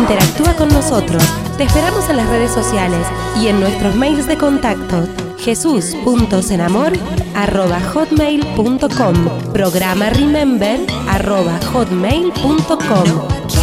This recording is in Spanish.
Interactúa con nosotros. Te esperamos en las redes sociales y en nuestros mails de contacto: jesus.senamor@hotmail.com, programa remember@hotmail.com.